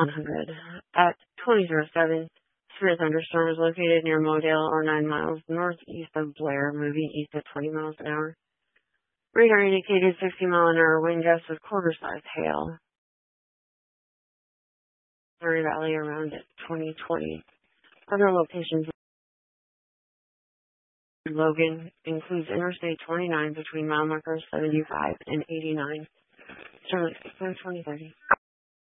100. At 2007, severe thunderstorm is located near Modale or 9 miles northeast of Blair, moving east at 20 miles an hour. Radar indicated 60-mile-an-hour wind gusts with quarter-size hail. Missouri Valley around 2020. Other locations in Logan includes Interstate 29 between mile markers 75 and 89. Sterling 2030.